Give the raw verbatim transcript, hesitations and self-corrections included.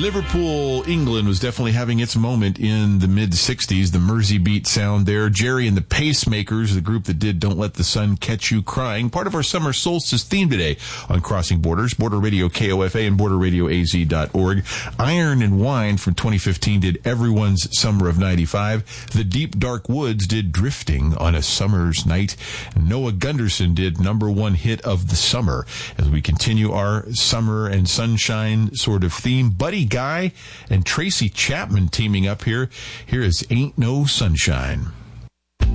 Liverpool, England was definitely having its moment in the mid-sixties. The Mersey beat sound there. Jerry and the Pacemakers, the group that did Don't Let the Sun Catch You Crying. Part of our summer solstice theme today on Crossing Borders. Border Radio K O F A and border radio a z dot org. Iron and Wine from twenty fifteen did Everyone's Summer of ninety-five. The Deep Dark Woods did Drifting on a Summer's Night. Noah Gunderson did Number One Hit of the Summer. As we continue our summer and sunshine sort of theme, Buddy Guy and Tracy Chapman teaming up here. Here is Ain't No Sunshine.